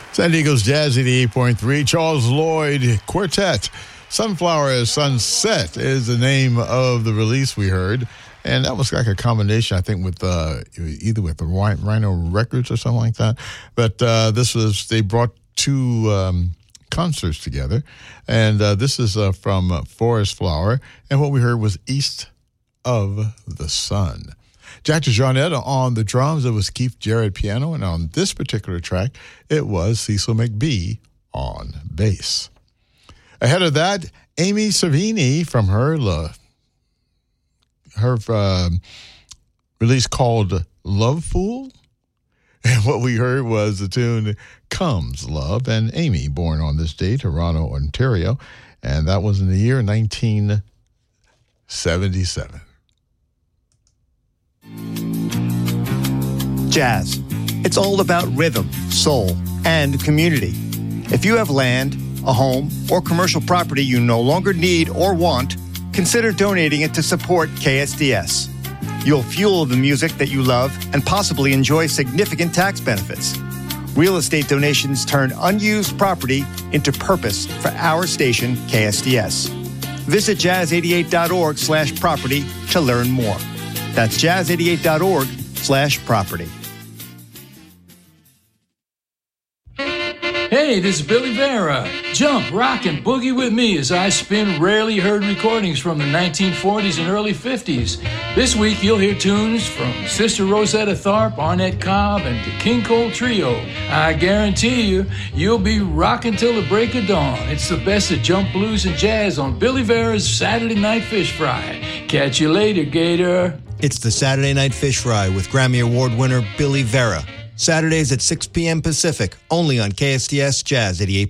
San Diego's Jazz 88.3, Charles Lloyd Quartet. Sunflower Sunset is the name of the release we heard. And that was like a combination, I think, with either with the Rhino Records or something like that. But they brought two concerts together. And this is from Forest Flower. And what we heard was East of the Sun. Jack DeJohnette on the drums. It was Keith Jarrett piano. And on this particular track, it was Cecil McBee on bass. Ahead of that, Amy Savini from her release called Love Fool. And what we heard was the tune Comes Love. And Amy, born on this day, Toronto, Ontario. And that was in the year 1977. Jazz. It's all about rhythm, soul, and community. If you have land, a home, or commercial property you no longer need or want, consider donating it to support KSDS. You'll fuel the music that you love and possibly enjoy significant tax benefits. Real estate donations turn unused property into purpose for our station, KSDS. Visit jazz88.org/property to learn more. That's jazz88.org/property. Hey, this is Billy Vera. Jump, rock, and boogie with me as I spin rarely heard recordings from the 1940s and early 50s. This week, you'll hear tunes from Sister Rosetta Tharpe, Arnett Cobb, and the King Cole Trio. I guarantee you'll be rocking till the break of dawn. It's the best of jump, blues, and jazz on Billy Vera's Saturday Night Fish Fry. Catch you later, Gator. It's the Saturday Night Fish Fry with Grammy Award winner Billy Vera. Saturdays at 6 p.m. Pacific, only on KSDS Jazz 88.